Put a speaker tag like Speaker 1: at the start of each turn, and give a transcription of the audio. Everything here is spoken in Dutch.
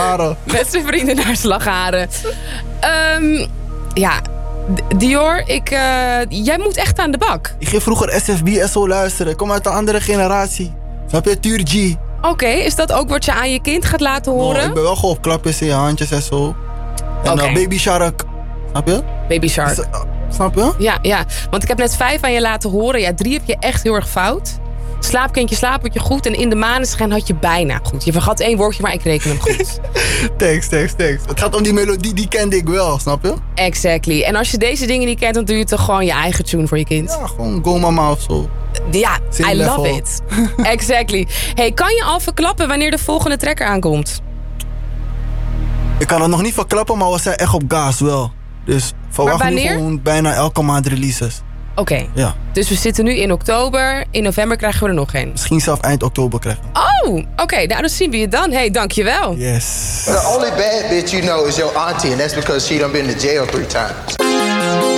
Speaker 1: Slagharen.
Speaker 2: Met zijn vrienden naar Slagharen. Ja, Dior, jij moet echt aan de bak.
Speaker 1: Ik ging vroeger SFB SO luisteren. Ik kom uit een andere generatie. Snap je? Tuur G.
Speaker 2: Oké, is dat ook wat je aan je kind gaat laten horen?
Speaker 1: Ik ben wel gewoon op klapjes in je handjes en zo. En Baby Shark. Snap je?
Speaker 2: Baby Shark.
Speaker 1: Snap je?
Speaker 2: Ja. Want ik heb net 5 aan je laten horen. Ja, 3 heb je echt heel erg fout. Slaapkindje, slaap had je goed. En in de maneschijn had je bijna goed. Je vergat 1 woordje, maar ik reken hem goed.
Speaker 1: Thanks. Het gaat om die melodie, die kende ik wel, snap je?
Speaker 2: Exactly. En als je deze dingen niet kent, dan doe je toch gewoon je eigen tune voor je kind.
Speaker 1: Ja, gewoon Go Mama of zo.
Speaker 2: Ja,
Speaker 1: Same
Speaker 2: I
Speaker 1: level.
Speaker 2: love it. Exactly. Hey, kan je al verklappen wanneer de volgende tracker aankomt?
Speaker 1: Ik kan het nog niet verklappen, maar we zijn echt op gas wel. Dus verwacht nu gewoon bijna elke maand releases.
Speaker 2: Oké.
Speaker 1: Ja.
Speaker 2: Dus we zitten nu in oktober. In november krijgen we er nog een.
Speaker 1: Misschien zelf eind oktober krijgen.
Speaker 2: Oh, oké. Nou, dan zien we je dan. Hey, dankjewel.
Speaker 1: Yes.
Speaker 3: The only bad bitch you know is your auntie, and that's because she done been to jail 3 times.